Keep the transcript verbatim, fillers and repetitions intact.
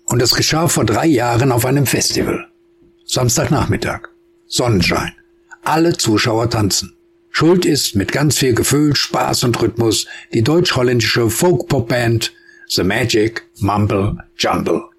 Und es geschah vor drei Jahren auf einem Festival. Samstagnachmittag. Sonnenschein. Alle Zuschauer tanzen. Schuld ist mit ganz viel Gefühl, Spaß und Rhythmus die deutsch-holländische Folk-Pop-Band The Magic Mumble Jumble.